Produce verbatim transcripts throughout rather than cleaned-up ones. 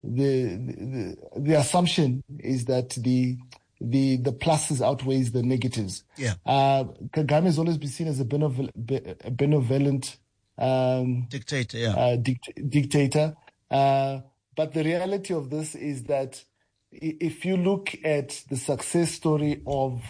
the, the the assumption is that the the the pluses outweighs the negatives. Yeah. Uh, Kagame has always been seen as a benevolent, a benevolent um, dictator. Yeah. Uh, dict- dictator. Uh, but the reality of this is that if you look at the success story of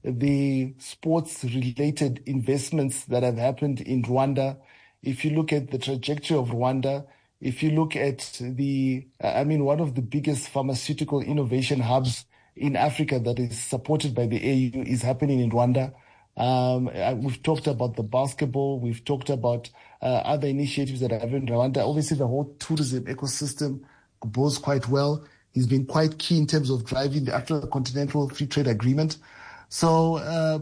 the sports-related investments that have happened in Rwanda, if you look at the trajectory of Rwanda, if you look at the, I mean, one of the biggest pharmaceutical innovation hubs in Africa that is supported by the A U is happening in Rwanda. Um, we've talked about the basketball. We've talked about uh, other initiatives that are happening in Rwanda. Obviously, the whole tourism ecosystem goes quite well. He's been quite key in terms of driving the Afro-Continental Free Trade Agreement. So, uh,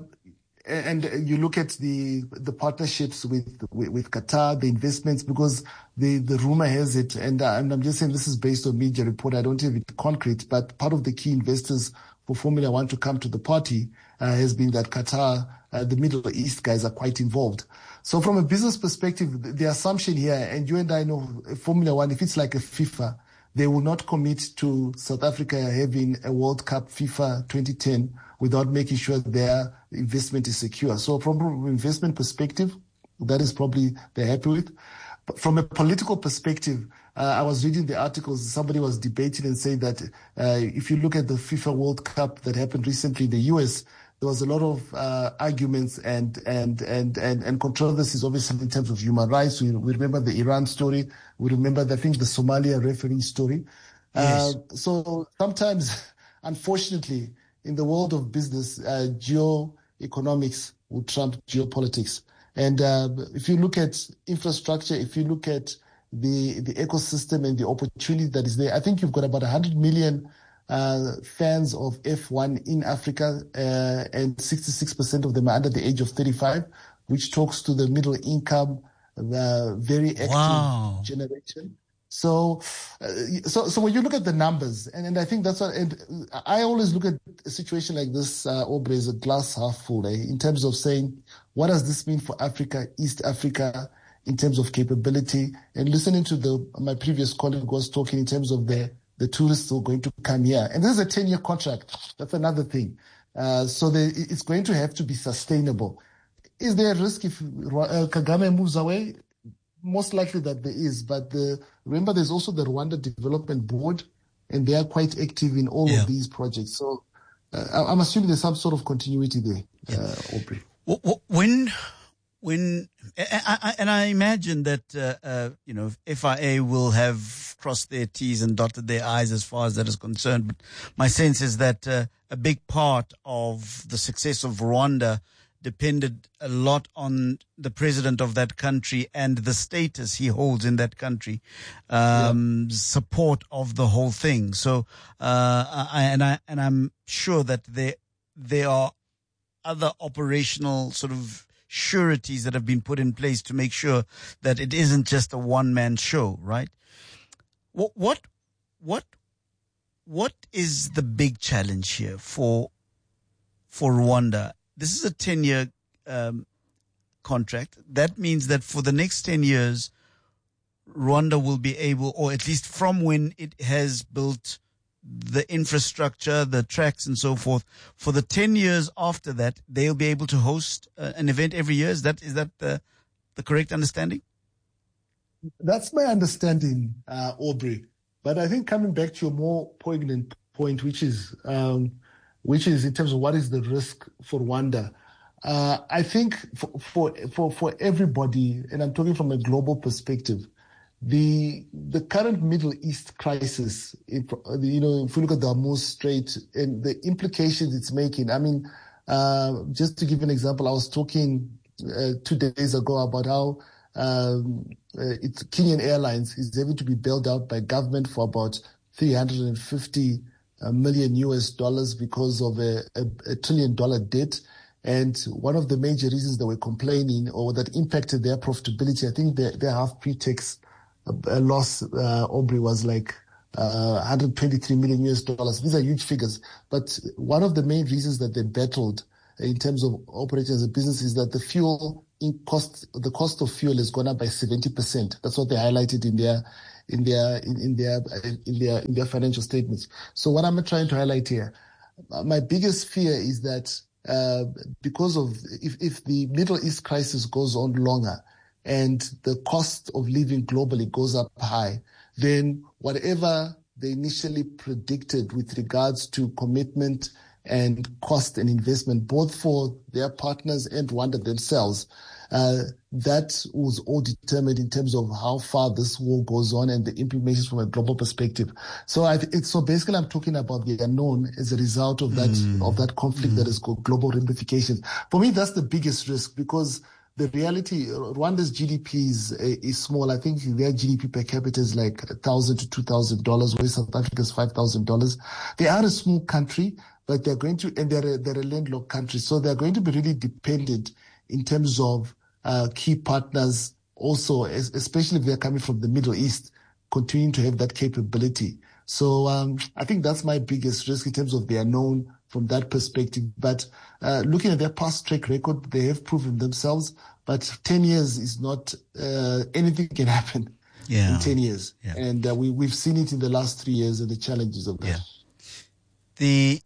and you look at the the partnerships with, with with Qatar, the investments, because the the rumor has it, and, uh, and I'm just saying this is based on media report. I don't have it concrete, but part of the key investors for Formula One to come to the party uh, has been that Qatar, uh, the Middle East guys are quite involved. So from a business perspective, the, the assumption here, and you and I know Formula One, if it's like a FIFA, they will not commit to South Africa having a World Cup FIFA twenty ten without making sure their investment is secure. So from an investment perspective, that is probably they're happy with. But from a political perspective, uh, I was reading the articles, somebody was debating and saying that uh, if you look at the FIFA World Cup that happened recently in the U S, there was a lot of uh, arguments and, and, and, and, and controversies, obviously, in terms of human rights. We, we remember the Iran story. We remember, I think, the Somalia referee story. Yes. Uh, so sometimes, unfortunately, in the world of business, uh, geo-economics will trump geopolitics. And uh, if you look at infrastructure, if you look at the the ecosystem and the opportunity that is there, I think you've got about one hundred million uh, fans of F one in Africa, uh, and sixty-six percent of them are under the age of thirty-five, which talks to the middle income, uh, very active wow. generation. So, uh, so, so when you look at the numbers, and, and I think that's what, and I always look at a situation like this, uh, Aubrey, as a glass half full, eh, in terms of saying, what does this mean for Africa, East Africa, in terms of capability? And listening to the, my previous colleague was talking in terms of the, the tourists who are going to come here. And this is a ten-year contract. That's another thing. Uh, so the, it's going to have to be sustainable. Is there a risk if uh, Kagame moves away? Most likely that there is, but the, remember there's also the Rwanda Development Board, and they are quite active in all yeah. of these projects. So uh, I'm assuming there's some sort of continuity there, yeah. uh, Aubrey. When, when, and I imagine that, uh, uh, you know, F I A will have crossed their T's and dotted their I's as far as that is concerned. But my sense is that uh, a big part of the success of Rwanda depended a lot on the president of that country and the status he holds in that country, um, yeah. support of the whole thing. So, uh, I, and I, and I'm sure that there, there are other operational sort of sureties that have been put in place to make sure that it isn't just a one-man show, right? What, what, what, what is the big challenge here for, for Rwanda? This is a ten-year um, contract. That means that for the next ten years, Rwanda will be able, or at least from when it has built the infrastructure, the tracks and so forth, for the ten years after that, they'll be able to host uh, an event every year. Is that, is that the, the correct understanding? That's my understanding, uh, Aubrey. But I think coming back to your more poignant point, which is... Um, which is in terms of what is the risk for Rwanda. Uh, I think for, for, for, for everybody, and I'm talking from a global perspective, the, the current Middle East crisis, if, you know, if we look at the Hormuz Strait and the implications it's making, I mean, uh, just to give an example, I was talking uh, two days ago about how um, uh, it's Kenyan Airlines is able to be bailed out by government for about three hundred fifty a million U S dollars because of a, a, a trillion dollar debt. And one of the major reasons they were complaining or that impacted their profitability, I think their, their half pre-tax uh, loss, uh, Aubrey, was like uh, one hundred twenty-three million U S dollars. These are huge figures. But one of the main reasons that they battled in terms of operating as a business is that the fuel in cost, the cost of fuel has gone up by seventy percent. That's what they highlighted in their in their in, in their in their in their financial statements. So what I'm trying to highlight here, my biggest fear is that uh, because of if if the Middle East crisis goes on longer and the cost of living globally goes up high, then whatever they initially predicted with regards to commitment and cost and investment, both for their partners and Rwanda themselves, uh, that was all determined in terms of how far this war goes on and the implications from a global perspective. So I th- so basically I'm talking about the unknown as a result of that, mm. of that conflict mm. that has got global ramifications. For me, that's the biggest risk, because the reality, Rwanda's G D P is, is small. I think their G D P per capita is like one thousand to two thousand dollars, whereas South Africa's five thousand dollars. They are a small country, but they're going to, and they're a, they're a landlocked country. So they're going to be really dependent in terms of uh, key partners also, as, especially if they're coming from the Middle East, continuing to have that capability. So um, I think that's my biggest risk in terms of the unknown from that perspective. But uh, looking at their past track record, they have proven themselves. But ten years is not, uh, anything can happen yeah. in ten years. Yeah. And uh, we, we've seen it in the last three years and the challenges of that. Yeah. The,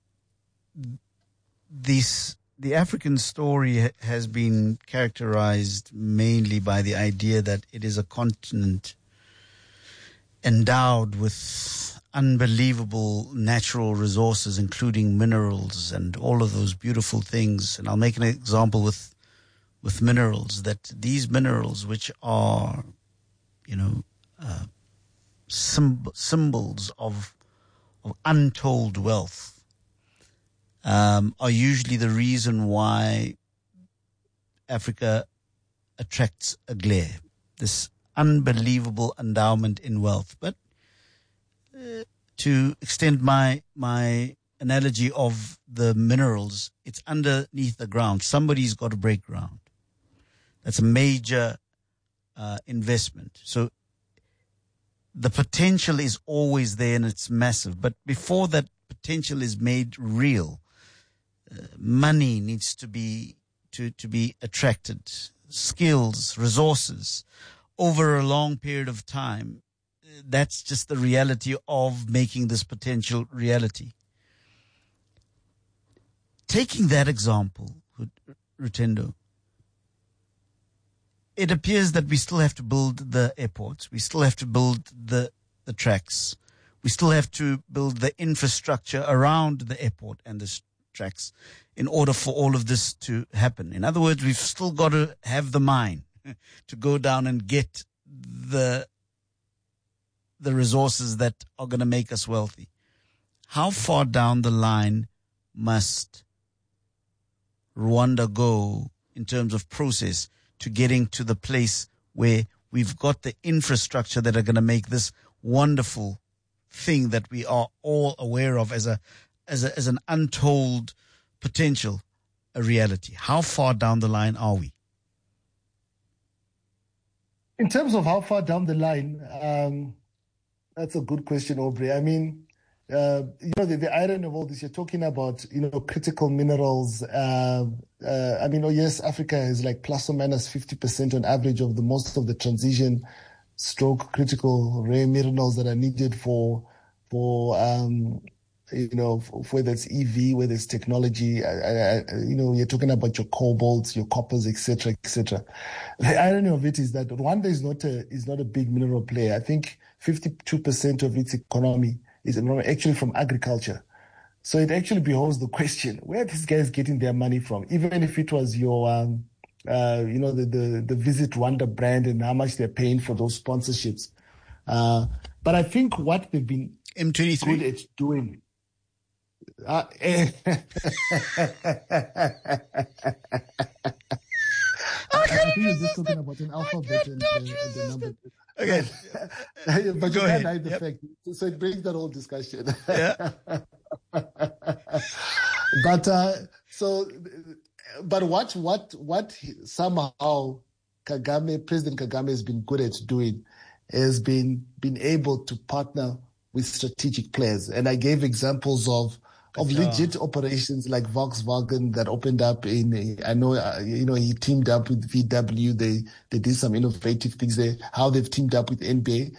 this, the African story has been characterized mainly by the idea that it is a continent endowed with unbelievable natural resources, including minerals and all of those beautiful things. And I'll make an example with with minerals, that these minerals, which are, you know, uh, symb- symbols of, of untold wealth, um, are usually the reason why Africa attracts a glare. This unbelievable endowment in wealth. But uh, to extend my my analogy of the minerals, it's underneath the ground. Somebody's got to break ground. That's a major uh, investment. So the potential is always there and it's massive. But before that potential is made real, uh, money needs to be to, to be attracted, skills, resources, over a long period of time. That's just the reality of making this potential reality. Taking that example, Rutendo, it appears that we still have to build the airports. We still have to build the, the tracks. We still have to build the infrastructure around the airport and the tracks in order for all of this to happen. In other words, we've still got to have the mine to go down and get the the resources that are going to make us wealthy. How far down the line must Rwanda go in terms of process to getting to the place where we've got the infrastructure that are going to make this wonderful thing that we are all aware of as a as a, as an untold potential a reality? How far down the line are we? In terms of how far down the line, um, that's a good question, Aubrey. I mean, uh, you know, the, the irony of all this, you're talking about, you know, critical minerals. Uh, uh, I mean, oh yes, Africa is like plus or minus fifty percent on average of the most of the transition stroke critical rare minerals that are needed for, for, um, you know, whether it's E V, whether it's technology, I, I, you know, you're talking about your cobalts, your coppers, et cetera, et cetera. The irony of it is that Rwanda is not a, is not a big mineral player. I think fifty-two percent of its economy is actually from agriculture. So it actually beholds the question, where are these guys getting their money from? Even if it was your, um, uh, you know, the, the, the Visit Rwanda brand and how much they're paying for those sponsorships. Uh, but I think what they've been M twenty-three good at doing, Uh, eh. I think you're just talking about an alphabet and, uh, and the number. Okay. But Go you ahead. can't hide the Yep. fact. So it brings that whole discussion. Yeah. But, uh, so, but what, what, what somehow Kagame, President Kagame has been good at doing has been, been able to partner with strategic players. And I gave examples of, of legit operations like Volkswagen that opened up in, I know, uh, you know, he teamed up with V W. They, they did some innovative things there, how they've teamed up with N B A.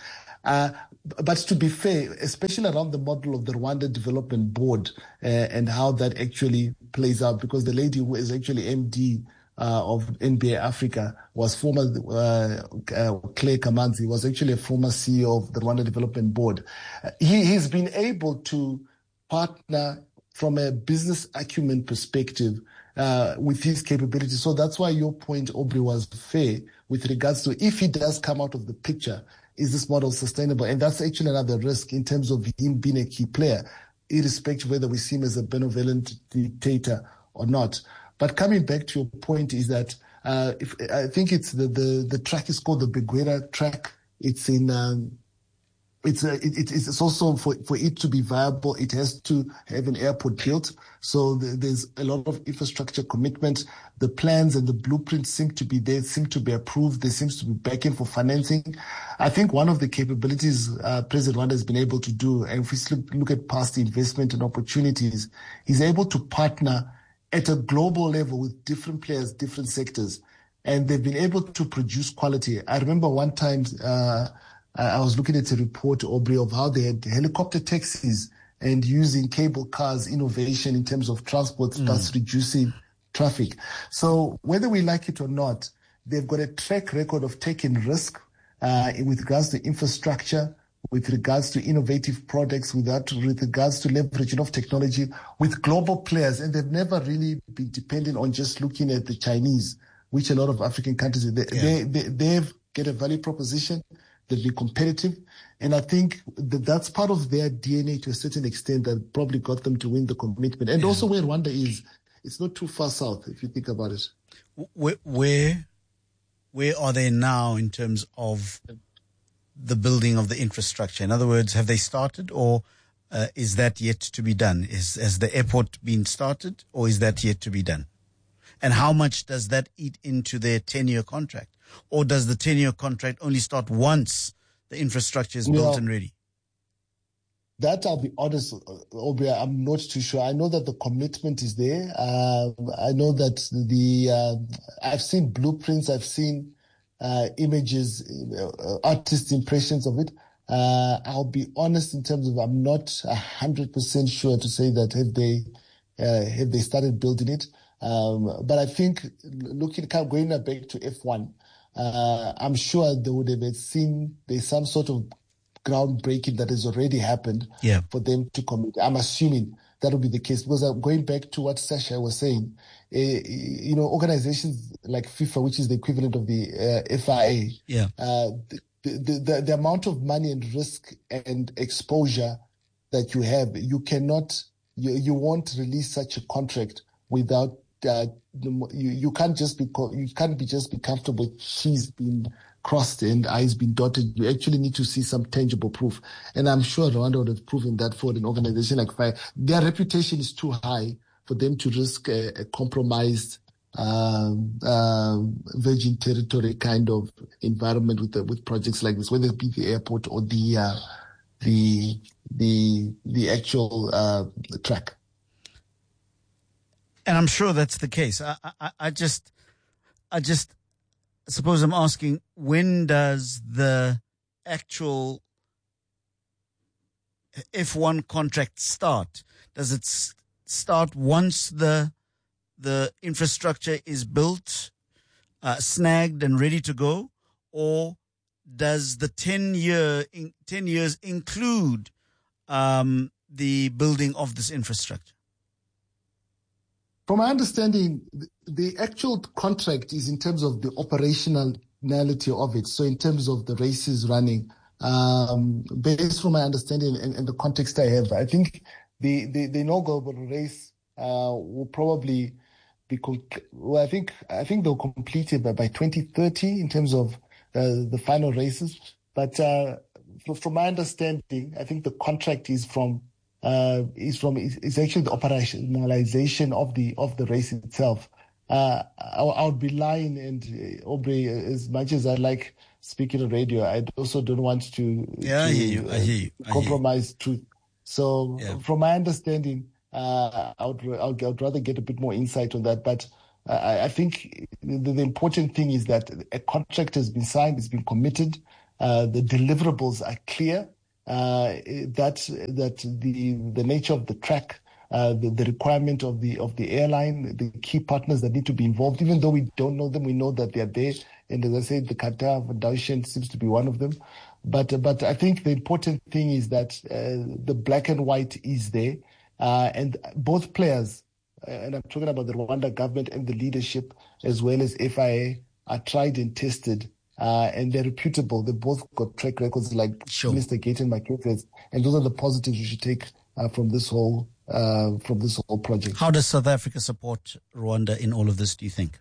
Uh, but to be fair, especially around the model of the Rwanda Development Board uh, and how that actually plays out, because the lady who is actually M D uh, of N B A Africa was former, uh, uh, Claire Kamanzi was actually a former C E O of the Rwanda Development Board. Uh, he, he's been able to partner from a business acumen perspective uh, with his capabilities. So that's why your point, Aubrey, was fair with regards to if he does come out of the picture, is this model sustainable? And that's actually another risk in terms of him being a key player, irrespective of whether we see him as a benevolent dictator or not. But coming back to your point is that uh, if, I think it's the, the, the track is called the Beguera track. It's in... Um, It's, a, it, it's also for, for it to be viable, it has to have an airport built. So the, there's a lot of infrastructure commitment. The plans and the blueprints seem to be there, seem to be approved. There seems to be backing for financing. I think one of the capabilities uh, President Rwanda has been able to do, and if we look, look at past investment and opportunities, he's able to partner at a global level with different players, different sectors, and they've been able to produce quality. I remember one time, uh, I was looking at a report, Aubrey, of how they had helicopter taxis and using cable cars innovation in terms of transport, mm. thus reducing traffic. So whether we like it or not, they've got a track record of taking risk uh, with regards to infrastructure, with regards to innovative products, without, with regards to leveraging of technology with global players. And they've never really been dependent on just looking at the Chinese, which a lot of African countries, they, yeah. they, they, they've got a value proposition. They'll be competitive. And I think that that's part of their D N A to a certain extent that probably got them to win the commitment. And yeah. also where Rwanda is, it's not too far south, if you think about it. Where, where, where are they now in terms of the building of the infrastructure? In other words, have they started, or uh, is that yet to be done? Is, has the airport been started, or is that yet to be done? And how much does that eat into their ten-year contract? Or does the ten-year contract only start once the infrastructure is built yeah. and ready? That, I'll be honest, Aubrey, I'm not too sure. I know that the commitment is there. Uh, I know that the uh, I've seen blueprints, I've seen uh, images, uh, artist impressions of it. Uh, I'll be honest in terms of I'm not one hundred percent sure to say that have they uh, have they started building it. Um, but I think looking going back to F one, Uh, I'm sure they would have seen there's some sort of groundbreaking that has already happened yeah. for them to commit. I'm assuming that will be the case because I'm going back to what Sasha was saying. Uh, you know, organizations like FIFA, which is the equivalent of the uh, F I A, yeah. uh, the, the, the, the amount of money and risk and exposure that you have, you cannot, you, you won't release such a contract without Uh, you, you can't just be you can't be just be comfortable with T's being crossed and I's being dotted. You actually need to see some tangible proof, and I'm sure Rwanda would have proven that for an organization like F I A. Their reputation is too high for them to risk a, a compromised um, uh, virgin territory kind of environment with the, with projects like this, whether it be the airport or the uh, the the the actual uh, track. And I'm sure that's the case. I, I, I just, I just suppose I'm asking, when does the actual F one contract start? Does it start once the the infrastructure is built, uh, snagged and ready to go, or does the ten year ten years include um, the building of this infrastructure? From my understanding, the actual contract is in terms of the operationality of it. So in terms of the races running, um, based from my understanding and, and the context I have, I think the, the, the inaugural race uh, will probably be, well, I think I think they'll complete it by, by twenty thirty in terms of uh, the final races. But uh, from my understanding, I think the contract is from Uh, is from is actually the operationalization of the of the race itself. Uh, I, I would be lying, and uh, Aubrey, as much as I like speaking on radio, I also don't want to, yeah, to I hear you. I hear you. I compromise hear you. truth. So, yeah. From my understanding, uh, I would I would, I would rather get a bit more insight on that. But uh, I, I think the, the important thing is that a contract has been signed, it's been committed. uh, the deliverables are clear, uh, that that the the nature of the track, uh, the, the requirement of the of the airline, the key partners that need to be involved, even though we don't know them, we know that they are there. And as I said, the Qatar Foundation seems to be one of them. But but I think the important thing is that uh, the black and white is there, uh, and both players, uh, and I'm talking about the Rwanda government and the leadership, as well as F I A, are tried and tested, uh, and they're reputable. They both got track records like sure. Minister Gayton Makete, and those are the positives we should take uh, from this whole uh, from this whole project. How does South Africa support Rwanda in all of this, do you think?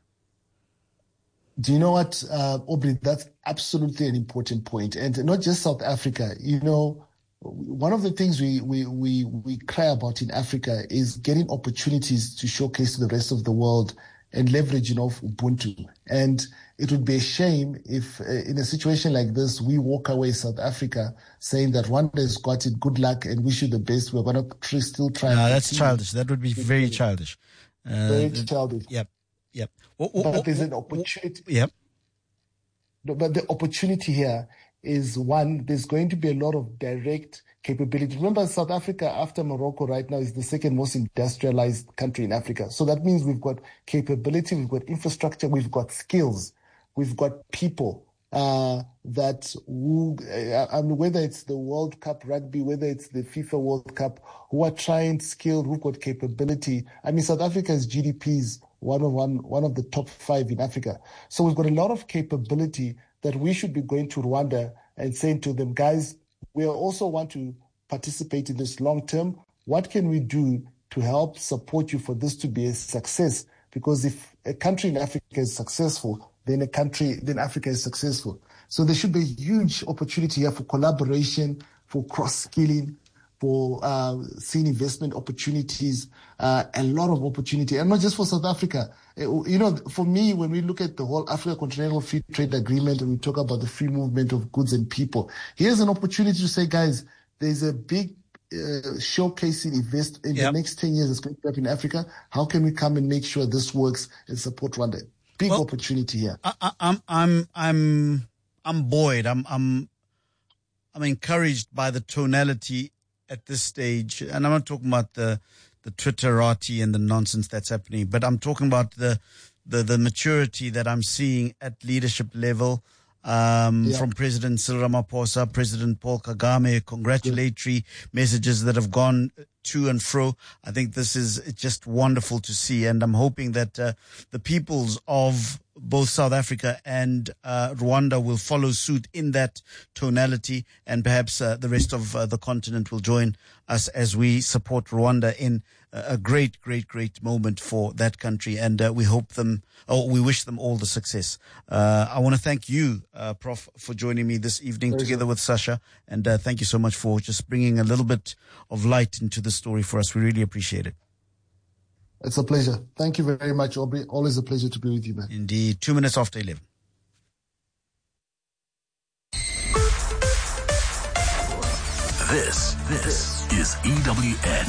Do you know what, uh, Aubrey, that's absolutely an important point. And not just South Africa. You know, one of the things we, we, we, we cry about in Africa is getting opportunities to showcase to the rest of the world and leverage, you know, Ubuntu. And it would be a shame if uh, in a situation like this, we walk away South Africa saying that Rwanda has got it, good luck, and wish you the best. We're going to tr- still try. No, that's childish. That would be very childish. Uh, very childish. Yep. Yep. But oh, there's an opportunity. Yep. But the opportunity here is, one, there's going to be a lot of direct capability. Remember, South Africa, after Morocco right now, is the second most industrialized country in Africa. So that means we've got capability, we've got infrastructure, we've got skills, we've got people uh, that, who, uh, I mean, whether it's the World Cup rugby, whether it's the FIFA World Cup, who are trained, skilled, who've got capability. I mean, South Africa's G D P is one of one one of the top five in Africa. So we've got a lot of capability that we should be going to Rwanda and saying to them, guys, we also want to participate in this long term. What can we do to help support you for this to be a success? Because if a country in Africa is successful, then a country, then Africa is successful. So there should be a huge opportunity here for collaboration, for cross-skilling, for uh, seeing investment opportunities, uh, a lot of opportunity, and not just for South Africa. You know, for me, when we look at the whole Africa Continental Free Trade Agreement and we talk about the free movement of goods and people, here's an opportunity to say, guys, there's a big uh, showcasing invest in yep. the next ten years that's going to happen in Africa. How can we come and make sure this works and support Rwanda? Big well, opportunity here. I, I, I'm, I'm, I'm, I'm buoyed. I'm, I'm, I'm encouraged by the tonality at this stage, and I'm not talking about the the Twitterati and the nonsense that's happening, but I'm talking about the the, the maturity that I'm seeing at leadership level um, yeah. from President Cyril Ramaphosa, President Paul Kagame, congratulatory yeah. messages that have gone to and fro. I think this is just wonderful to see, and I'm hoping that uh, the peoples of both South Africa and uh, Rwanda will follow suit in that tonality, and perhaps uh, the rest of uh, the continent will join us as we support Rwanda in uh, a great, great, great moment for that country. And uh, we hope them, or we wish them all the success. Uh, I want to thank you, uh, Prof, for joining me this evening Very together good. with Sasha. And uh, thank you so much for just bringing a little bit of light into the story for us. We really appreciate it. It's a pleasure. Thank you very much, Aubrey. Always a pleasure to be with you, man. Indeed. Two minutes after eleven. This, this is E W N.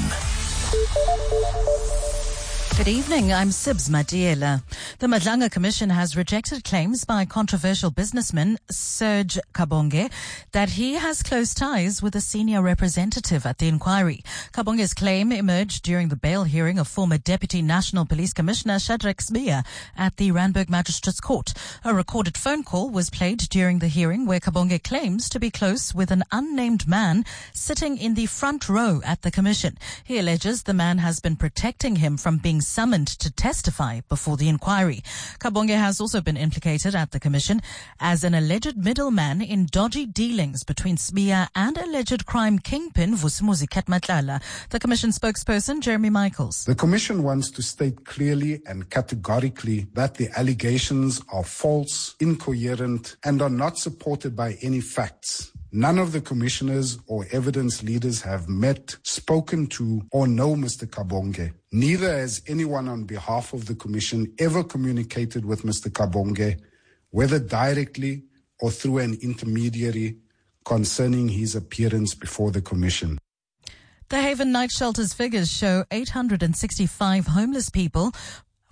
Good evening, I'm Sibs Madiela. The Madlanga Commission has rejected claims by controversial businessman Serge Kabonge that he has close ties with a senior representative at the inquiry. Kabonge's claim emerged during the bail hearing of former Deputy National Police Commissioner Shadrack Sibiya at the Randburg Magistrates Court. A recorded phone call was played during the hearing where Kabonge claims to be close with an unnamed man sitting in the front row at the commission. He alleges the man has been protecting him from being summoned to testify before the inquiry. Kabonge has also been implicated at the commission as an alleged middleman in dodgy dealings between Sibiya and alleged crime kingpin Vusimuzi Ketmatlala. The commission spokesperson, Jeremy Michaels. The commission wants to state clearly and categorically that the allegations are false, incoherent, and are not supported by any facts. None of the commissioners or evidence leaders have met, spoken to, or know Mister Kabonge. Neither has anyone on behalf of the commission ever communicated with Mister Kabonge, whether directly or through an intermediary, concerning his appearance before the commission. The Haven Night Shelter's figures show eight hundred sixty-five homeless people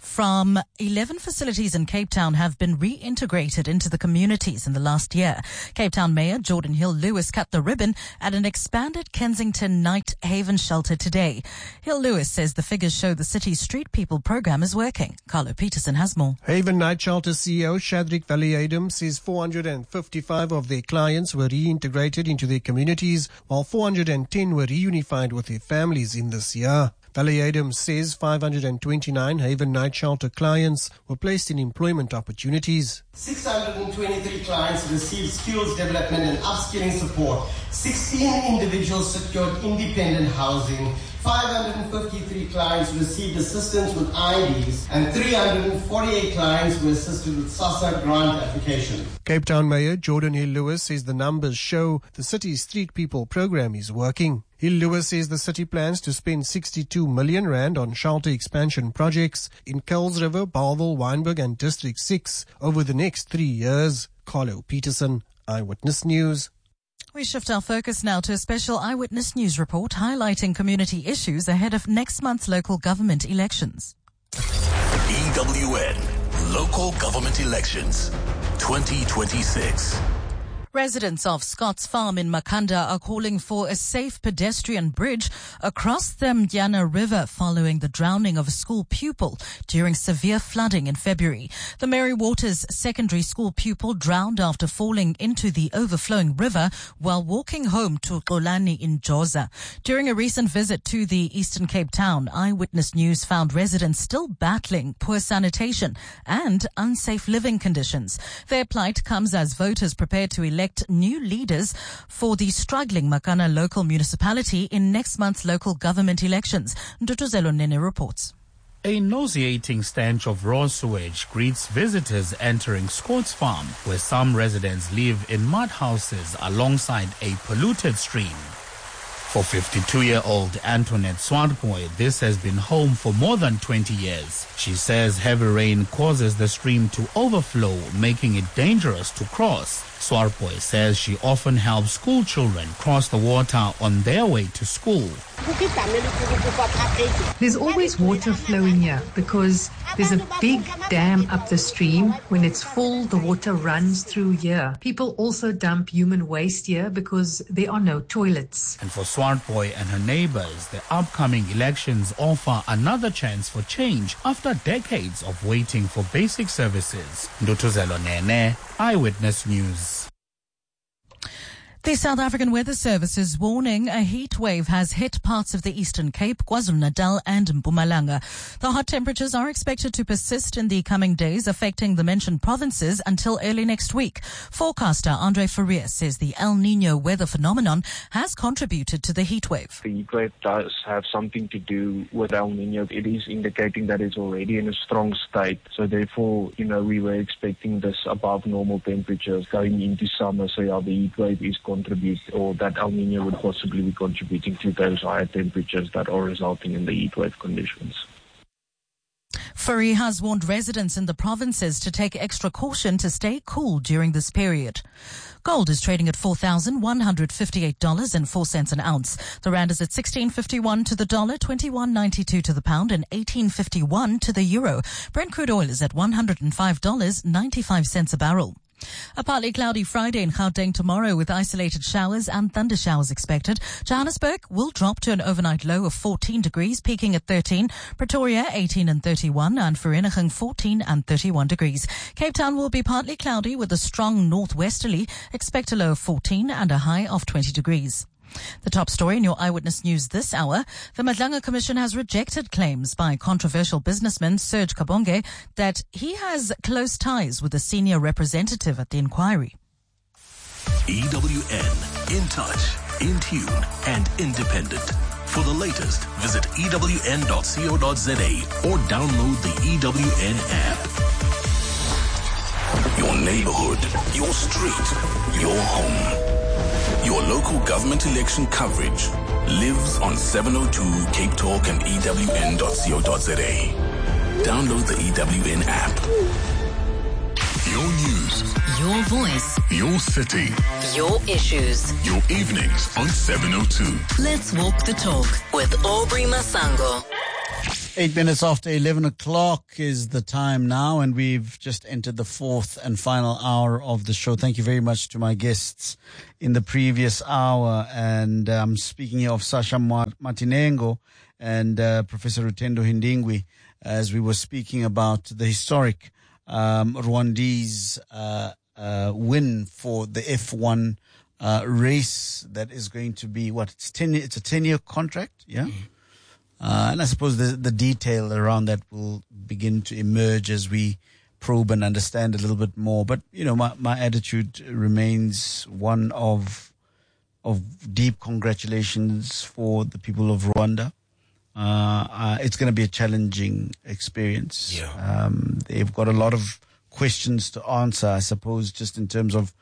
from eleven facilities in Cape Town have been reintegrated into the communities in the last year. Cape Town Mayor Jordan Hill-Lewis cut the ribbon at an expanded Kensington Night Haven shelter today. Hill-Lewis says the figures show the city's Street People program is working. Carlo Peterson has more. Haven Night Shelter C E O Shadrack Valiadum says four hundred fifty-five of their clients were reintegrated into their communities, while four hundred ten were reunified with their families in this year. Valiadum says five hundred twenty-nine Haven Night Shelter clients were placed in employment opportunities. six hundred twenty-three clients received skills development and upskilling support. sixteen individuals secured independent housing. five hundred fifty-three clients received assistance with I Ds, and three hundred forty-eight clients were assisted with SASSA grant application. Cape Town Mayor Jordan Hill-Lewis says the numbers show the city's Street People program is working. Hill-Lewis says the city plans to spend sixty-two million rand on shelter expansion projects in Kuils River, Bellville, Wynberg and District six over the next three years. Carlo Peterson, Eyewitness News. We shift our focus now to a special Eyewitness News report highlighting community issues ahead of next month's local government elections. E W N Local Government Elections twenty twenty-six. Residents of Scott's Farm in Makhanda are calling for a safe pedestrian bridge across the Mdyana River following the drowning of a school pupil during severe flooding in February. The Mary Waters Secondary School pupil drowned after falling into the overflowing river while walking home to Xolani in Joza. During a recent visit to the Eastern Cape town, Eyewitness News found residents still battling poor sanitation and unsafe living conditions. Their plight comes as voters prepare to elect new leaders for the struggling Makana local municipality in next month's local government elections. Ndutuzelo Nene reports. A nauseating stench of raw sewage greets visitors entering Scott's Farm, where some residents live in mud houses alongside a polluted stream. For fifty-two-year-old Antoinette Swartboy, this has been home for more than twenty years. She says heavy rain causes the stream to overflow, making it dangerous to cross. Swartboy says she often helps school children cross the water on their way to school. There's always water flowing here because there's a big dam up the stream. When it's full, the water runs through here. People also dump human waste here because there are no toilets. And for Swartboy and her neighbors, the upcoming elections offer another chance for change after decades of waiting for basic services. Ndutuzelo Nene, Eyewitness News. The South African Weather Service is warning a heat wave has hit parts of the Eastern Cape, KwaZulu-Natal and Mpumalanga. The hot temperatures are expected to persist in the coming days, affecting the mentioned provinces until early next week. Forecaster Andre Faria says the El Niño weather phenomenon has contributed to the heat wave. The heat wave does have something to do with El Niño. It is indicating that it's already in a strong state. So therefore, you know, we were expecting this above normal temperatures going into summer. So yeah, the heat wave is contribute, or that El Niño would possibly be contributing to those higher temperatures that are resulting in the heat wave conditions. Furry has warned residents in the provinces to take extra caution to stay cool during this period. Gold is trading at four thousand one hundred fifty-eight dollars and four cents an ounce. The rand is at sixteen fifty-one to the dollar, twenty-one ninety-two to the pound and eighteen fifty-one to the euro. Brent crude oil is at one hundred five dollars and ninety-five cents a barrel. A partly cloudy Friday in Gauteng tomorrow with isolated showers and thunder showers expected. Johannesburg will drop to an overnight low of fourteen degrees, peaking at thirteen. Pretoria eighteen and thirty-one, and Vereeniging fourteen and thirty-one degrees. Cape Town will be partly cloudy with a strong northwesterly. Expect a low of fourteen and a high of twenty degrees. The top story in your Eyewitness News this hour. The Madlanga Commission has rejected claims by controversial businessman Serge Kabonge that he has close ties with a senior representative at the inquiry. E W N, in touch, in tune and independent. For the latest, visit E W N dot co dot za or download the E W N app. Your neighborhood, your street, your home. Your local government election coverage lives on seven oh two Cape Talk and E W N dot co dot za. Download the E W N app. Your news. Your voice. Your city. Your issues. Your evenings on seven oh two. Let's walk the talk with Aubrey Masango. Eight minutes after eleven o'clock is the time now, and we've just entered the fourth and final hour of the show. Thank you very much to my guests in the previous hour. And I'm um, speaking here of Sasha Martinengo and uh, Professor Rutendo Hindingwi, as we were speaking about the historic um, Rwandese uh, uh, win for the F one uh, race that is going to be, what, it's ten. It's a ten-year contract, yeah? Mm-hmm. Uh, and I suppose the, the detail around that will begin to emerge as we probe and understand a little bit more. But, you know, my, my attitude remains one of of deep congratulations for the people of Rwanda. Uh, uh, it's going to be a challenging experience. Yeah. Um, they've got a lot of questions to answer, I suppose, just in terms of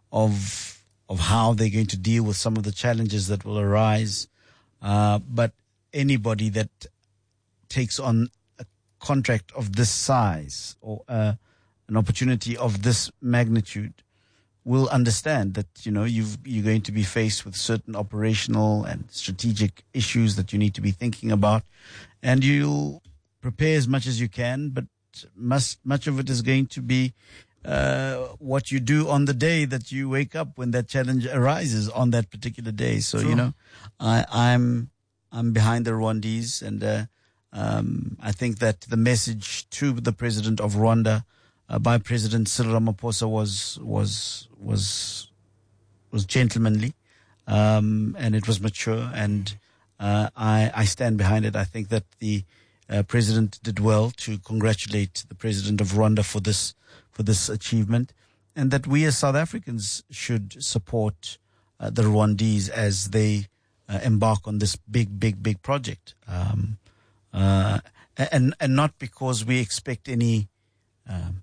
of of how they're going to deal with some of the challenges that will arise. Uh, but anybody that takes on a contract of this size or uh, an opportunity of this magnitude will understand that, you know, you've, you're going to be faced with certain operational and strategic issues that you need to be thinking about, and you'll prepare as much as you can, but must, much of it is going to be uh, what you do on the day that you wake up when that challenge arises on that particular day. So, True. you know, I, I'm I'm behind the Rwandese, and uh, um, I think that the message to the president of Rwanda uh, by President Cyril Ramaphosa was was was was gentlemanly, um, and it was mature, and uh, I, I stand behind it. I think that the uh, president did well to congratulate the president of Rwanda for this for this achievement, and that we as South Africans should support uh, the Rwandese as they Uh, embark on this big, big, big project, um, uh, and and not because we expect any um,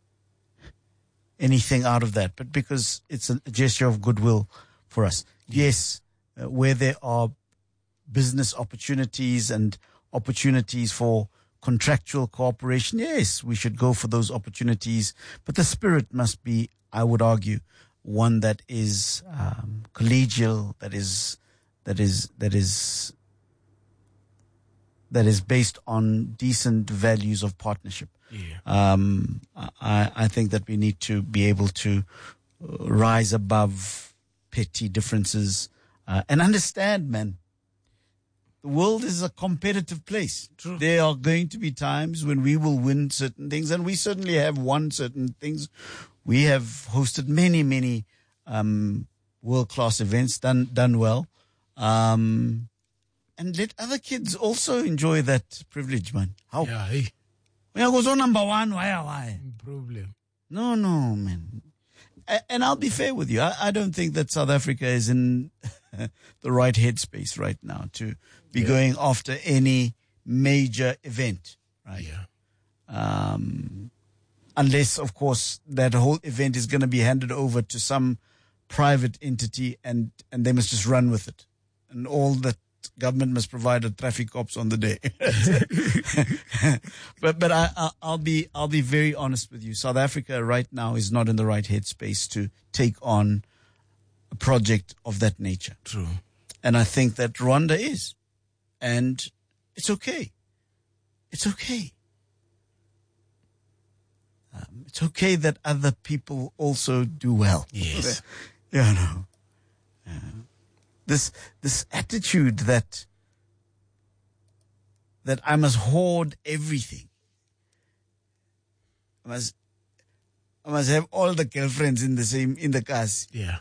anything out of that, but because it's a gesture of goodwill for us. Yes, uh, where there are business opportunities and opportunities for contractual cooperation, yes, we should go for those opportunities. But the spirit must be, I would argue, one that is um, collegial, that is. That is that is that is based on decent values of partnership. Yeah. Um, I, I think that we need to be able to rise above petty differences uh, and understand, man. The world is a competitive place. True. There are going to be times when we will win certain things, and we certainly have won certain things. We have hosted many, many um, world-class events, done done well. Um, and let other kids also enjoy that privilege, man. How? Yeah, hey. When I goes on number one, why, why? Problem. No, no, man. A- and I'll be fair with you. I, I don't think that South Africa is in the right headspace right now to be yeah. going after any major event, right? Yeah. Um, unless, of course, that whole event is going to be handed over to some private entity and, and they must just run with it. And all that government must provide are traffic cops on the day. but but I, I I'll be I'll be very honest with you. South Africa right now is not in the right headspace to take on a project of that nature. True. And I think that Rwanda is, and it's okay. It's okay. Um, it's okay that other people also do well. Yes. Yeah, no. Yeah. This this attitude that that I must hoard everything. I must I must have all the girlfriends in the same in the cast. Yeah.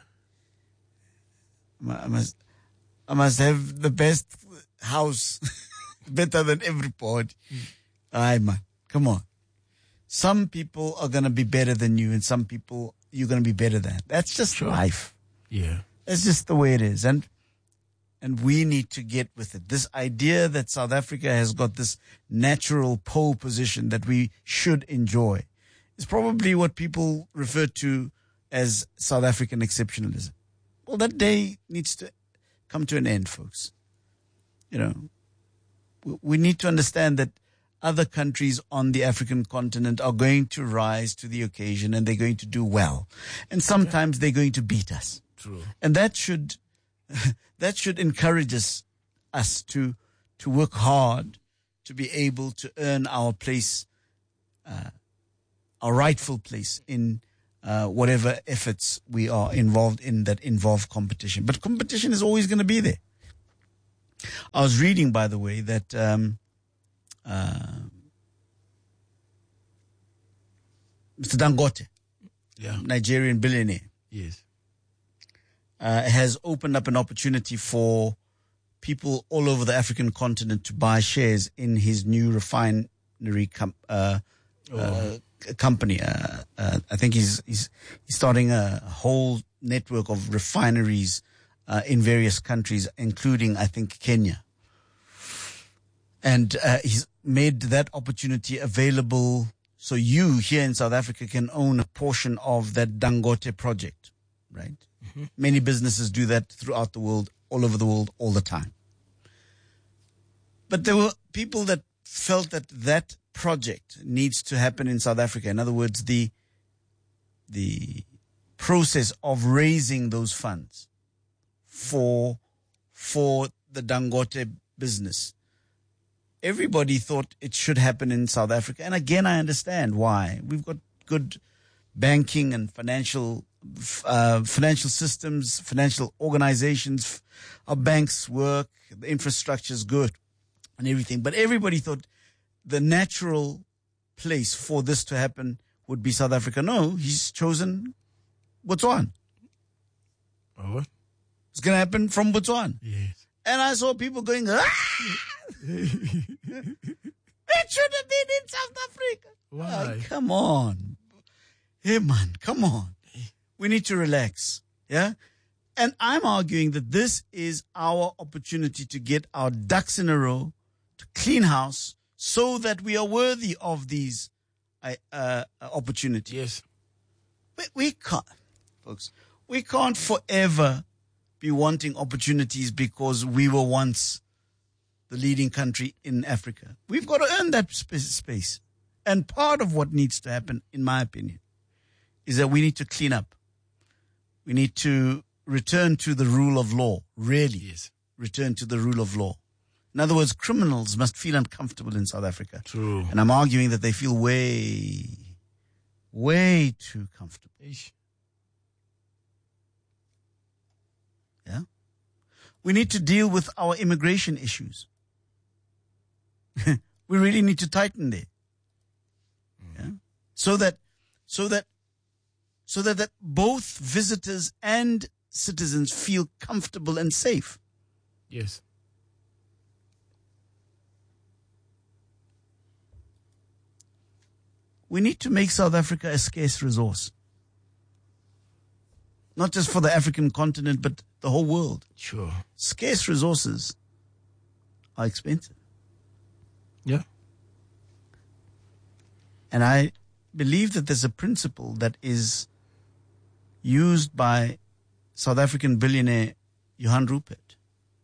I must I must have the best house, better than everybody. Mm. Aye, man, come on. Some people are gonna be better than you, and some people you're gonna be better than. That's just sure. life. Yeah. That's just the way it is. And and we need to get with it. This idea that South Africa has got this natural pole position that we should enjoy is probably what people refer to as South African exceptionalism. Well, that day needs to come to an end, folks. You know, we need to understand that other countries on the African continent are going to rise to the occasion and they're going to do well. And sometimes they're going to beat us. True. And that should that should encourage us, us to to work hard to be able to earn our place, uh, our rightful place in uh, whatever efforts we are involved in that involve competition. But competition is always going to be there. I was reading, by the way, that um, uh, Mister Dangote, yeah. Nigerian billionaire, yes, uh, has opened up an opportunity for people all over the African continent to buy shares in his new refinery com- uh, oh. uh, company. Uh, uh, I think he's, he's he's starting a whole network of refineries uh, in various countries, including, I think, Kenya. And uh, he's made that opportunity available so you here in South Africa can own a portion of that Dangote project, right? Mm-hmm. Many businesses do that throughout the world, all over the world, all the time. But there were people that felt that that project needs to happen in South Africa. In other words, the the process of raising those funds for for the Dangote business. Everybody thought it should happen in South Africa. And again, I understand why. We've got good banking and financial uh, financial systems, financial organizations. Our banks work, the infrastructure is good and everything. But everybody thought the natural place for this to happen would be South Africa. No, he's chosen Botswana. Oh, it's going to happen from Botswana. Yes. And I saw people going, ah! It should have been in South Africa. Why? Oh, come on. Hey, man, come on. We need to relax. Yeah? And I'm arguing that this is our opportunity to get our ducks in a row, to clean house, so that we are worthy of these uh, uh, opportunities. Yes. We, we can't, folks, we can't forever be wanting opportunities because we were once the leading country in Africa. We've got to earn that space. And part of what needs to happen, in my opinion, is that we need to clean up. We need to return to the rule of law, really. Yes. Return to the rule of law. In other words, criminals must feel uncomfortable in South Africa. True. And I'm arguing that they feel way, way too comfortable. Eesh. Yeah. We need to deal with our immigration issues. We really need to tighten there. Yeah. So that, so that, so that, that both visitors and citizens feel comfortable and safe. Yes. We need to make South Africa a scarce resource. Not just for the African continent, but the whole world. Sure. Scarce resources are expensive. Yeah. And I believe that there's a principle that is used by South African billionaire Johan Rupert,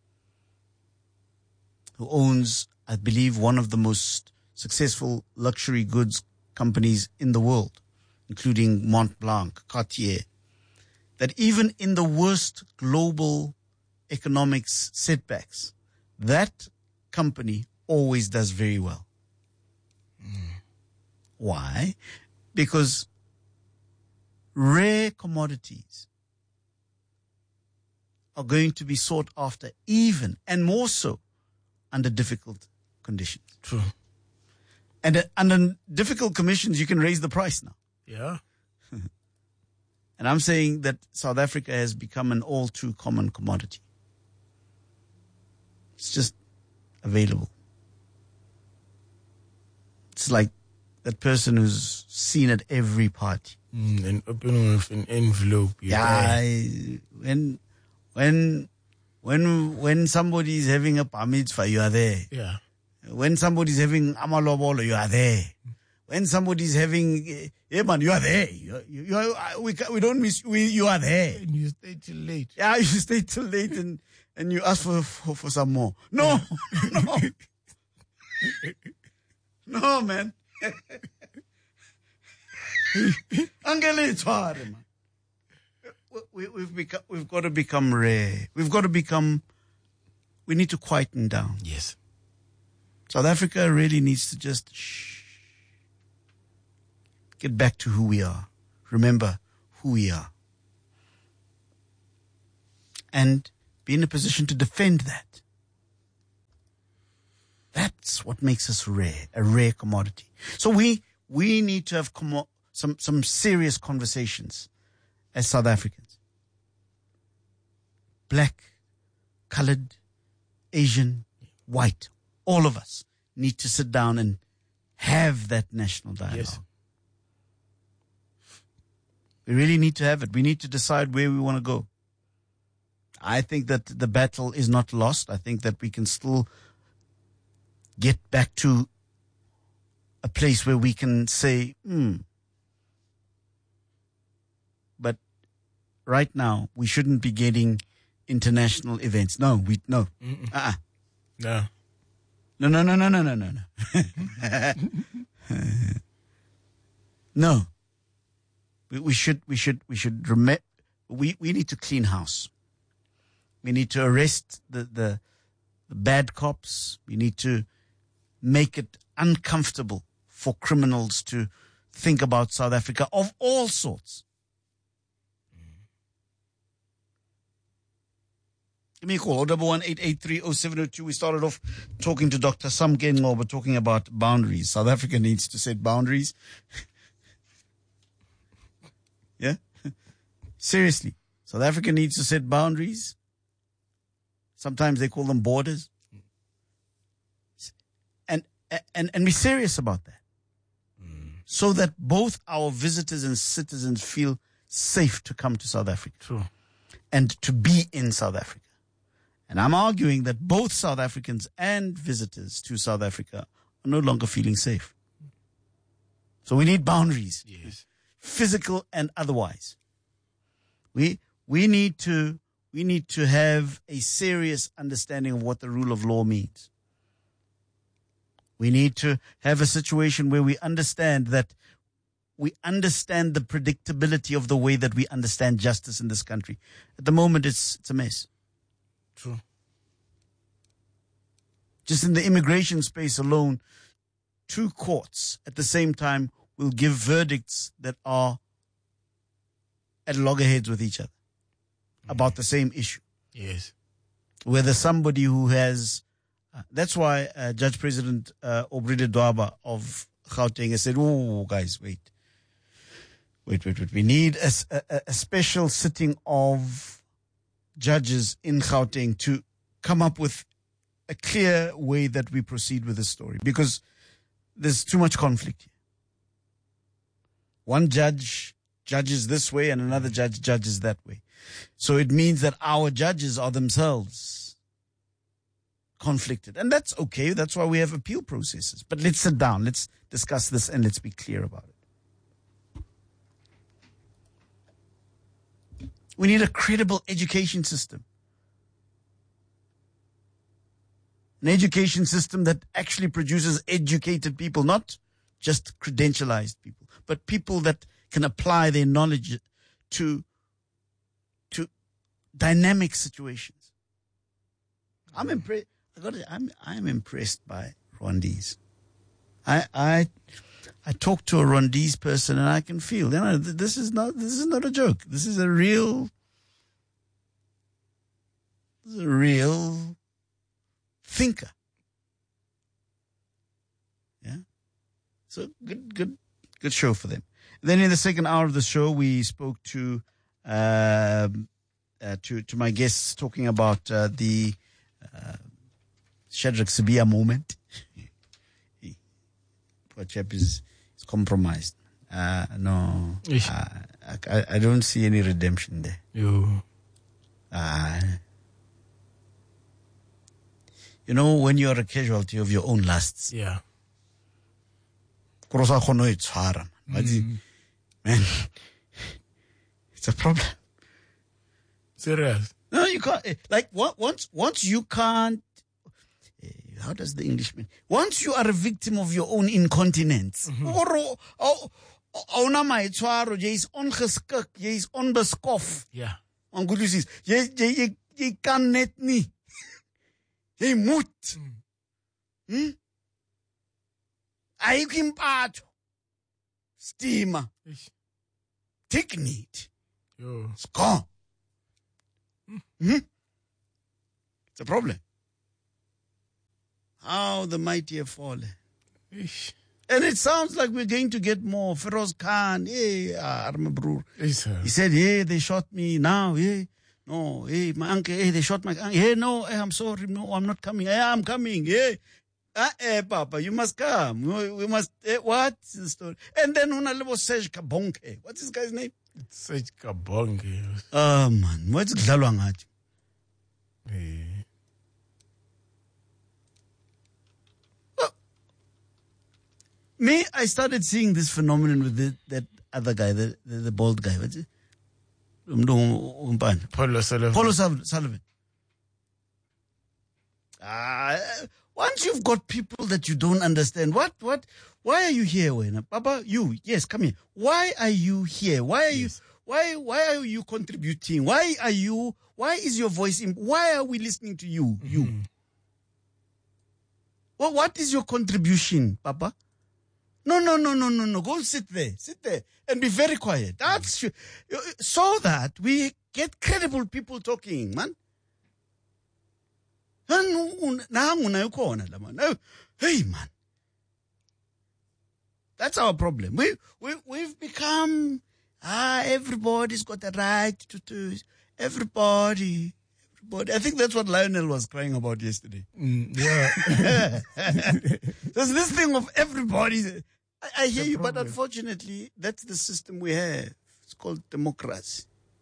who owns, I believe, one of the most successful luxury goods companies in the world, including Mont Blanc, Cartier, that even in the worst global economics setbacks, that company always does very well. Mm. Why? Because rare commodities are going to be sought after even and more so under difficult conditions. True. And uh, under difficult conditions, you can raise the price now. Yeah. And I'm saying that South Africa has become an all too common commodity. It's just available. It's like that person who's seen at every party. Mm, and open with an envelope. Yeah, I, when, when, when, when somebody is having a bar mitzvah, you are there. Yeah. When somebody is having amalobolo, you are there. When somebody is having, yeah man, you are there. You, you, you are, we, we don't miss, we, you are there. And you stay till late. Yeah, you stay till late and, and you ask for, for, for some more. No, no. No, man. man. We, we've become, we've got to become rare. We've got to become, we need to quieten down. Yes. South Africa really needs to just shh, get back to who we are. Remember who we are. And be in a position to defend that. That's what makes us rare, a rare commodity. So we we need to have commo- some, some serious conversations as South Africans. Black, colored, Asian, white, all of us need to sit down and have that national dialogue. Yes. We really need to have it. We need to decide where we want to go. I think that the battle is not lost. I think that we can still get back to a place where we can say, hmm. But right now, we shouldn't be getting international events. No, we, no. Mm-mm. Uh-uh. No. No, no, no, no, no, no, no, no. No. We, we should, we should, we should remember, we, we need to clean house. We need to arrest the, the, the bad cops. We need to make it uncomfortable for criminals to think about South Africa of all sorts. Give me a call, oh one eight eight three oh seven oh two. We started off talking to Doctor Samken Ngoba, talking about boundaries. South Africa needs to set boundaries. Yeah? Seriously. South Africa needs to set boundaries. Sometimes they call them borders. And and, and be serious about that. Mm. So that both our visitors and citizens feel safe to come to South Africa. True. And to be in South Africa. And I'm arguing that both South Africans and visitors to South Africa are no longer feeling safe. So we need boundaries. Yes. Physical and otherwise. We we need to we need to have a serious understanding of what the rule of law means. We need to have a situation where we understand that we understand the predictability of the way that we understand justice in this country. At the moment, it's it's a mess. True. Just in the immigration space alone, two courts at the same time will give verdicts that are at loggerheads with each other mm. about the same issue. Yes. Whether somebody who has, uh, that's why uh, Judge President uh, Obride Dwaba of Gauteng has said, oh, guys, wait. Wait, wait, wait. We need a, a, a special sitting of judges in Gauteng to come up with a clear way that we proceed with this story, because there's too much conflict here. One judge judges this way and another judge judges that way. So it means that our judges are themselves conflicted. And that's okay. That's why we have appeal processes. But let's sit down. Let's discuss this and let's be clear about it. We need a credible education system. An education system that actually produces educated people, not just credentialized people, but people that can apply their knowledge to, to dynamic situations. I'm impressed. I got I'm I'm impressed by Rwandese. I I I talk to a Rwandese person and I can feel, you know, this is not this is not a joke. This is a real, this is a real thinker. Yeah. So good, good, good show for them. Then in the second hour of the show, we spoke to uh, uh, to to my guests talking about uh, the uh, Shadrack Sibiya moment. Poor chap is, is compromised. Uh, no, uh, I, I don't see any redemption there. You, uh, you know, when you are a casualty of your own lusts. Yeah. Mm. Man, it's a problem. Serious? No, you can't. Like, once, once you can't. How does the Englishman? Once you are a victim of your own incontinence, yeah. On good news, you you can net me. Jy moet. Hmm? Ayikho impatho. Steamer. Dignity. Yo. It's gone. Mm-hmm. It's a problem. How the mighty have fallen. Ish. And it sounds like we're going to get more. Feroz Khan, hey, Arma Broer. Yes, sir. He said, hey, they shot me now, hey. No, hey, my uncle, hey, they shot my uncle. Hey, no, hey, I'm sorry, no, I'm not coming. Hey, I'm coming, hey. Ah, eh, Papa, you must come. We, we must, eh, what's the story? And then Unalebo Serge Kabonke. What's this guy's name? It's Serge Kabonke. Oh, man, what's Glalwa ngathi? Hey. Me, I started seeing this phenomenon with the, that other guy, the, the, the bald guy. What's it? Paulo Sullivan. Paulo Sullivan. Ah, once you've got people that you don't understand, what, what, why are you here, Wena? Papa, you, yes, come here. Why are you here? Why are yes. you, why, why are you contributing? Why are you, why is your voice, in, why are we listening to you, mm-hmm. you? Well, what is your contribution, Papa? No, no, no, no, no, no. Go sit there. Sit there and be very quiet. That's mm. so that we get credible people talking, man. Hey, man. That's our problem. We, we, we've become, ah, everybody's got the right to do everybody. Everybody. I think that's what Lionel was crying about yesterday. Mm, yeah. There's this thing of everybody. I, I hear the you, problem. but unfortunately, that's the system we have. It's called democracy.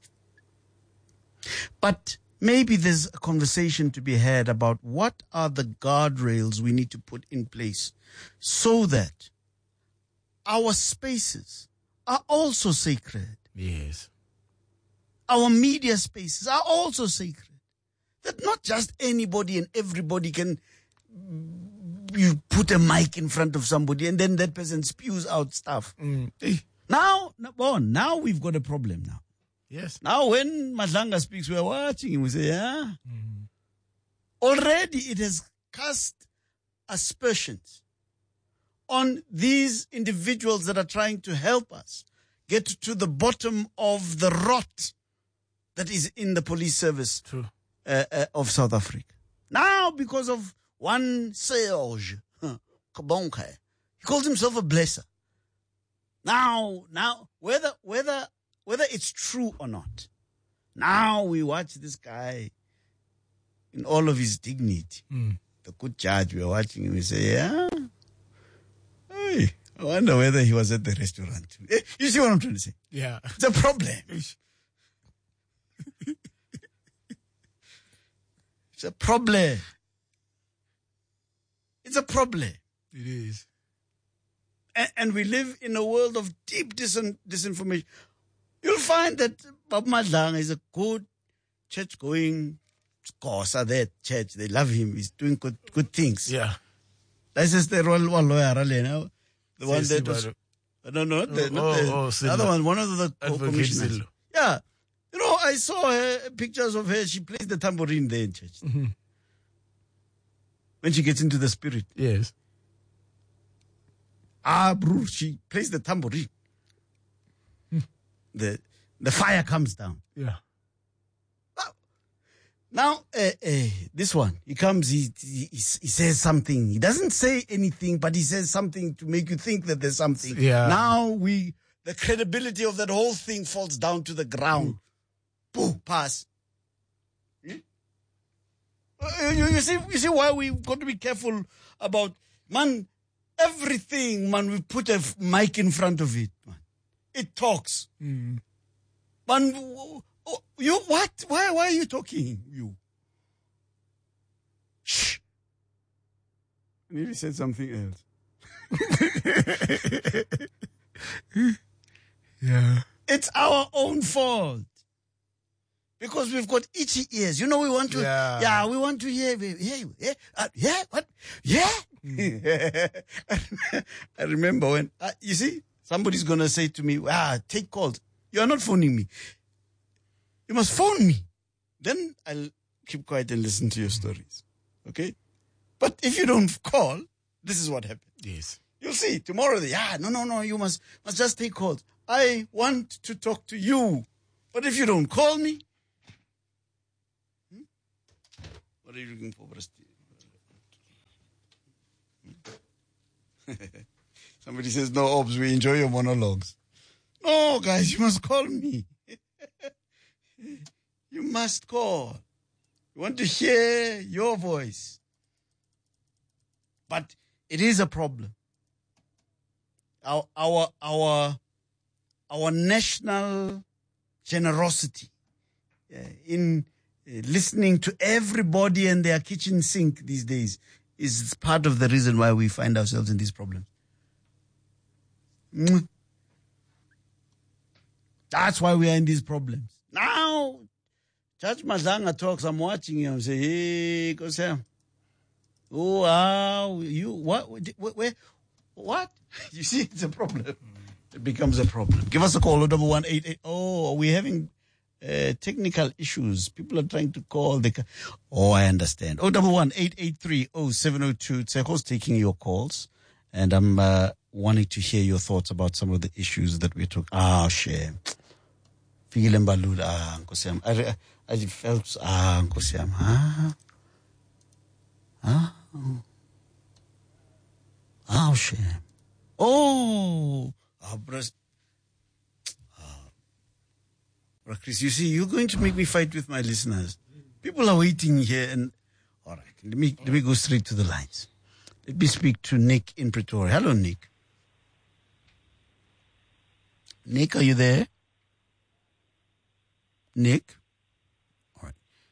But maybe there's a conversation to be had about what are the guardrails we need to put in place so that our spaces are also sacred. Yes. Our media spaces are also sacred. That not just anybody and everybody can, you put a mic in front of somebody and then that person spews out stuff. Mm. Now, well, now we've got a problem now. Yes. Now when Madlanga speaks, we're watching him. We say, yeah. Mm-hmm. Already it has cast aspersions on these individuals that are trying to help us get to the bottom of the rot that is in the police service True. Uh, uh, of South Africa. Now, because of one Serge Kabonke, he calls himself a blesser. Now, now, whether, whether, whether it's true or not, now we watch this guy in all of his dignity. Mm. The good judge, we're watching him, we say, yeah, hey, I wonder whether he was at the restaurant. You see what I'm trying to say? Yeah. It's a problem. It's a problem. It's a problem. It is. And, and we live in a world of deep disin- disinformation. You'll find that Bob Madlanga is a good church-going scholar there, church. They love him. He's doing good good things. Yeah. That's just the role one lawyer, the one that was, no, no, the, oh, not the, oh, the other one, one of the Advocate commissioners. Zillo. Yeah. You know, I saw her, pictures of her. She plays the tambourine there in church. Mm-hmm. When she gets into the spirit. Yes. Ah, bro, she plays the tambourine. the the fire comes down. Yeah. Now, uh, uh, this one, he comes, he, he he says something. He doesn't say anything, but he says something to make you think that there's something. Yeah. Now we, the credibility of that whole thing falls down to the ground. Mm. Boom, pass. Hmm? Uh, you, you see, you see why we've got to be careful about, man, everything, man, we put a mic in front of it, man. It talks. Mm. Man, oh, you, what? Why, why are you talking, you? Shh. Maybe said something else. Yeah. It's our own fault. Because we've got itchy ears. You know, we want to, yeah, yeah we want to hear, yeah, yeah, uh, yeah, what? Yeah. Mm. I remember when, uh, you see, somebody's going to say to me, ah, take calls. You are not phoning me. You must phone me. Then I'll keep quiet and listen to your stories. Okay? But if you don't call, this is what happens. Yes. You'll see tomorrow. They, yeah, no, no, no. You must must just take calls. I want to talk to you, but if you don't call me, hmm? What are you looking for, Brasti? Somebody says, no, Obs, we enjoy your monologues. No, guys, you must call me. You must call. You want to hear your voice. But it is a problem. Our, our, our, our national generosity uh, in uh, listening to everybody and their kitchen sink these days is part of the reason why we find ourselves in these problems. Mm. That's why we are in these problems. Now, Judge Madlanga talks, I'm watching him, say, hey, Kosam. Oh, wow, you, what, where, what? You see, it's a problem. It becomes a problem. Give us a call, oh, double one eight eight. Oh, we're having uh, technical issues. People are trying to call. They ca- oh, I understand. Oh, double one eight eight three oh seven oh two. Tseko's taking your calls, and I'm uh, wanting to hear your thoughts about some of the issues that we're talking. Ah, shame. Figilem Balud, ah, Nkosiam. I, I felt, ah, Nkosiam, ah, ah, oh, shame. Oh, ah, breast. Chris, you see, you're going to make me fight with my listeners. People are waiting here, and all right, let me let me go straight to the lines. Let me speak to Nick in Pretoria. Hello, Nick. Nick, are you there? Nick? All right.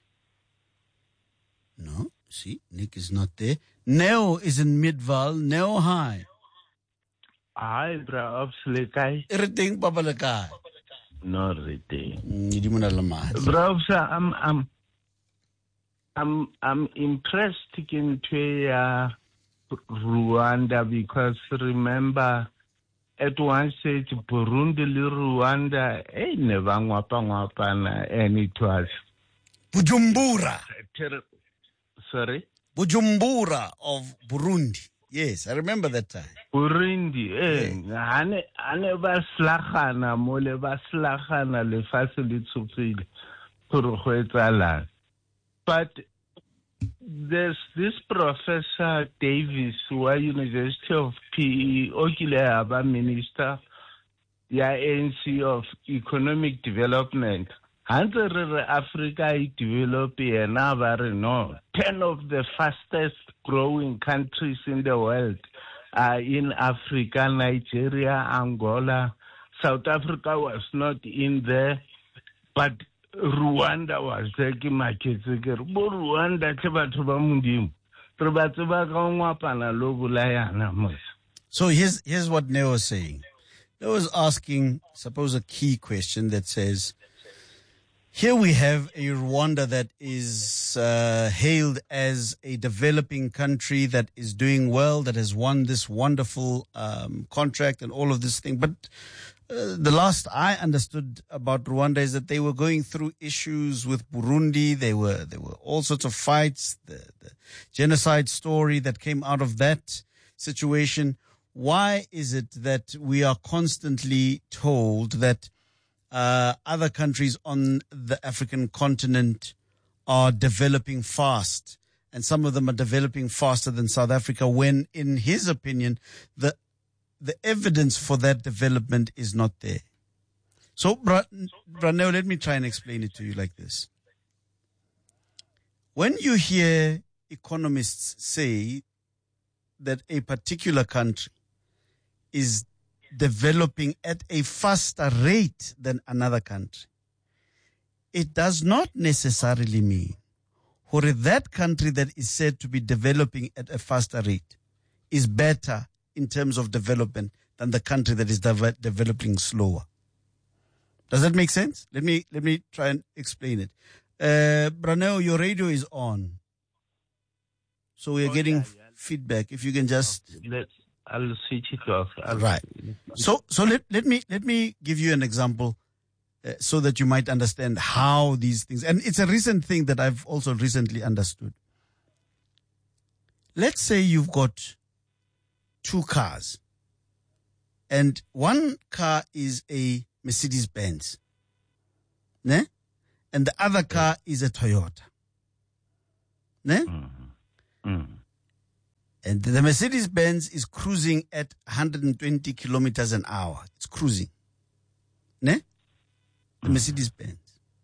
No, see, Nick is not there. Neo is in Midval. Neo, hi. Hi, bro. Absolutely. Everything, Babalakai. Not everything. Bro, I'm, I'm, I'm, I'm impressed into uh, Rwanda because remember, at one stage, Burundi, Rwanda, eh, never ngwapa ngwapana, and it was Bujumbura. Sorry? Bujumbura of Burundi. Yes, I remember that time. Burundi, eh, ane ane baslagana mole baslagana le facility for go. But there's this Professor Davis, who at University of P E, Okile Minister, the A N C of Economic Development. Under Africa develop now no ten of the fastest growing countries in the world are in Africa, Nigeria, Angola. South Africa was not in there, but Rwanda was there. Rwanda So here's here's what Neo was saying. Neo was asking, suppose, a key question that says, here we have a Rwanda that is uh, hailed as a developing country that is doing well, that has won this wonderful um, contract and all of this thing. But uh, the last I understood about Rwanda is that they were going through issues with Burundi. They were there were all sorts of fights, the, the genocide story that came out of that situation. Why is it that we are constantly told that Uh, other countries on the African continent are developing fast, and some of them are developing faster than South Africa, when, in his opinion, the the evidence for that development is not there? So, Braneo, let me try and explain it to you like this. When you hear economists say that a particular country is developing at a faster rate than another country, it does not necessarily mean for that country that is said to be developing at a faster rate is better in terms of development than the country that is de- developing slower. Does that make sense? Let me let me try and explain it. Uh, Braneo, your radio is on, so we are oh, getting yeah, yeah. feedback. If you can just let's. I'll switch it off. I'll right. So, so let, let me, let me give you an example uh, so that you might understand how these things, and it's a recent thing that I've also recently understood. Let's say you've got two cars. And one car is a Mercedes-Benz. Ne? And the other car is a Toyota. Ne? Mm-hmm. Mm. And the Mercedes-Benz is cruising at one hundred twenty kilometers an hour. It's cruising. Ne? The Mercedes-Benz.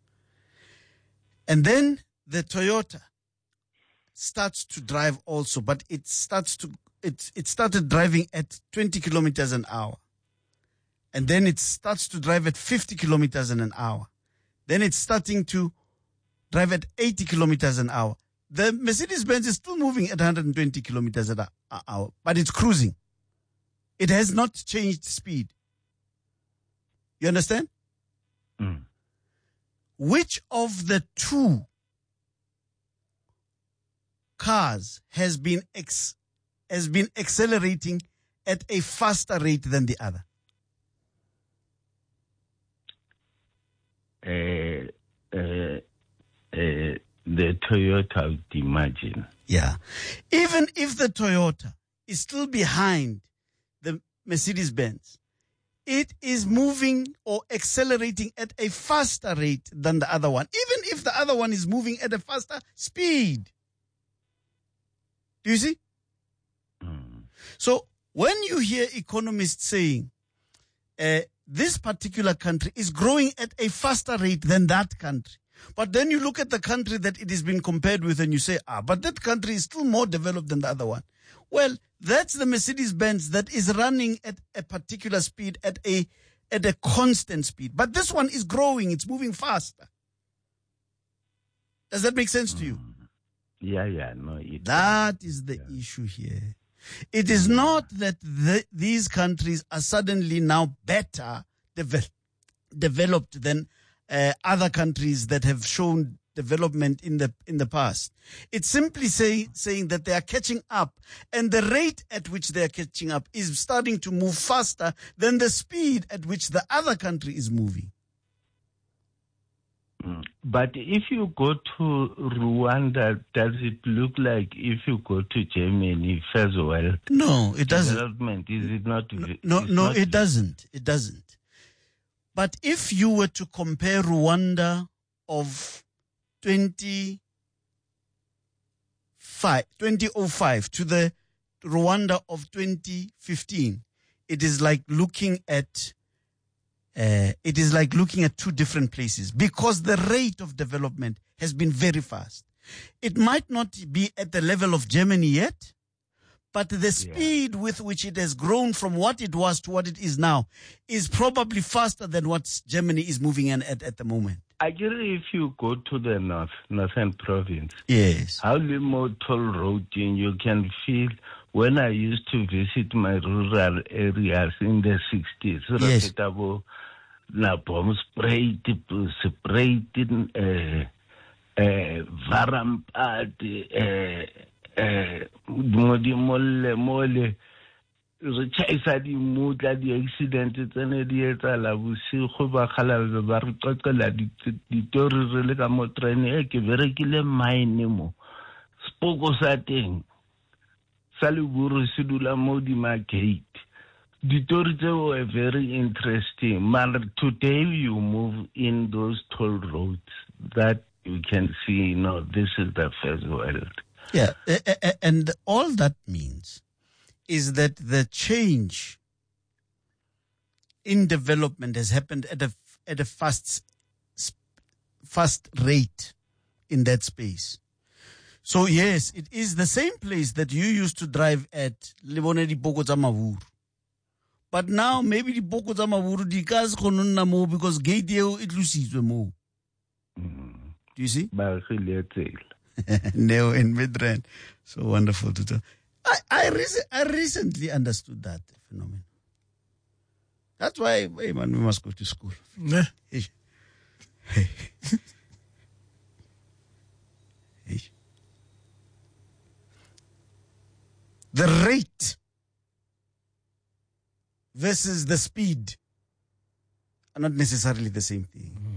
And then the Toyota starts to drive also, but it starts to, it, it started driving at twenty kilometers an hour. And then it starts to drive at fifty kilometers an hour. Then it's starting to drive at eighty kilometers an hour. The Mercedes-Benz is still moving at one hundred twenty kilometers an hour, but it's cruising. It has not changed speed. You understand? Mm. Which of the two cars has been ex, has been accelerating at a faster rate than the other? Uh, uh, uh, the Toyota, I would imagine. Yeah. Even if the Toyota is still behind the Mercedes-Benz, it is moving or accelerating at a faster rate than the other one, even if the other one is moving at a faster speed. Do you see? Mm. So when you hear economists saying uh, this particular country is growing at a faster rate than that country, but then you look at the country that it has been compared with and you say, ah, but that country is still more developed than the other one. Well, that's the Mercedes-Benz that is running at a particular speed, at a at a constant speed. But this one is growing, it's moving faster. Does that make sense to you? Yeah, yeah, no. It That is the yeah. issue here. It is not that the, these countries are suddenly now better devel- developed than uh, other countries that have shown development in the in the past. It's simply say, saying that they are catching up, and the rate at which they are catching up is starting to move faster than the speed at which the other country is moving. But if you go to Rwanda, does it look like if you go to Germany, first world? No, it doesn't. Development, is it not? No, no, no not, it doesn't. It doesn't. But if you were to compare Rwanda of twenty oh five to the Rwanda of twenty fifteen, it is like looking at uh, it is like looking at two different places, because the rate of development has been very fast. It might not be at the level of Germany yet, but the speed yeah. with which it has grown from what it was to what it is now is probably faster than what Germany is moving in at at the moment. I guess if you go to the north, northern province, yes, how more toll road you can feel. When I used to visit my rural areas in the sixties, yes, na bomb sprayed, sprayed in Varampad, mole mole. Re chaisa di mutla di accident tsene di etala bosigo ba khala ba re qoqela di tori re le ka mo train e ke berekile mine mo spoko sa teng sa le buru se dula mo di market di tori tseo were very interesting. But today you move in those toll roads that you can see, you know, this is the first world. Yeah, and all that means is that the change in development has happened at a at a fast fast rate in that space. So yes, it is the same place that you used to drive at Lebone Dipoko tsa Mavuru. But now maybe Dipoko tsa Mavuru di ka se kgone nna mo because gate eo e tlusitswe mo. Do you see? Ba Neo in Midrand. So wonderful to talk. I I, rec- I recently understood that phenomenon. That's why, hey man, we must go to school. Nah. Hey. Hey. Hey. The rate versus the speed are not necessarily the same thing. Mm.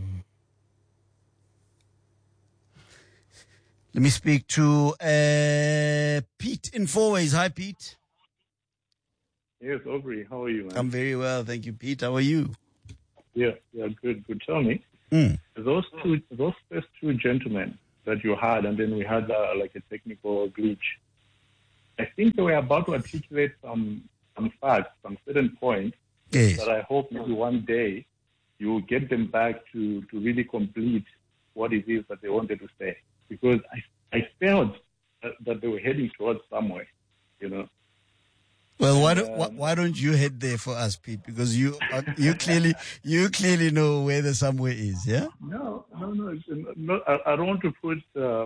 Let me speak to uh, Pete in Four Ways. Hi, Pete. Yes, Aubrey, how are you, man? I'm very well, thank you, Pete. How are you? Yeah, yeah, good, good. Tell me, Mm. those two, those first two gentlemen that you had, and then we had uh, like a technical glitch. I think they were about to articulate some some facts, some certain points Yes. that I hope maybe one day you will get them back to, to really complete what it is that they wanted to say. Because I I felt that, that they were heading towards somewhere, you know. Well, why don't why, why don't you head there for us, Pete? Because you uh, you clearly you clearly know where the somewhere is. Yeah. No, no, no. It's not, I, I don't want to put. Uh,